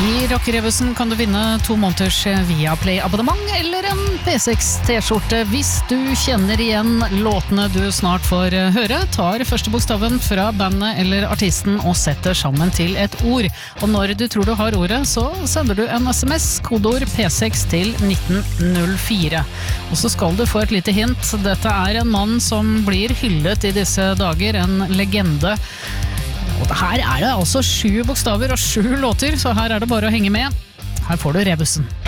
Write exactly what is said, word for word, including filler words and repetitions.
I Rockerebussen kan du vinne to måneders Viaplay-abonnement eller en P seks T-skjorte hvis du kjenner igjen låtene du snart får høre, tar første bokstaven fra bandet eller artisten og setter sammen til et ord. Og når du tror du har ordet, så sender du en sms, kodeord P seks til nitten null fire. Og så skal du få et lite hint. Dette er en mann som blir hyllet i disse dager, en legende. Og her er det altså sju bokstaver og sju låter, så her er det bare å henge med. Her får du Rebussen.